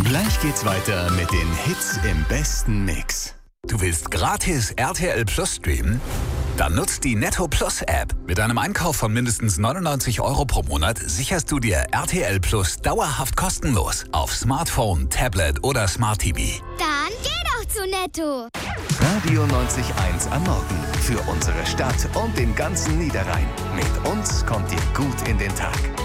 Gleich geht's weiter mit den Hits im besten Mix. Du willst gratis RTL Plus streamen? Dann nutzt die Netto Plus App. Mit einem Einkauf von mindestens 99 € pro Monat sicherst du dir RTL Plus dauerhaft kostenlos auf Smartphone, Tablet oder Smart TV. Dann geh doch zu Netto. Radio 90.1 am Morgen. Für unsere Stadt und den ganzen Niederrhein. Mit uns kommt ihr gut in den Tag.